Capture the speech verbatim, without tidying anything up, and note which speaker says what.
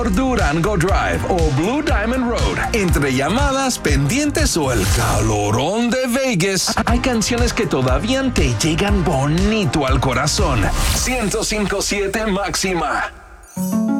Speaker 1: Durango Drive o Blue Diamond Road. Entre llamadas, pendientes o el calorón de Vegas, hay canciones que todavía te llegan bonito al corazón. ciento cinco punto siete Máxima.